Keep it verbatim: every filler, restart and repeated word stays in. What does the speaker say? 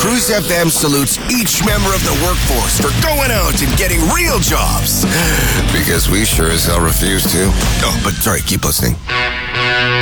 Cruise F M salutes each member of the workforce for going out and getting real jobs. Because we sure as hell refuse to. Oh, but sorry, keep listening.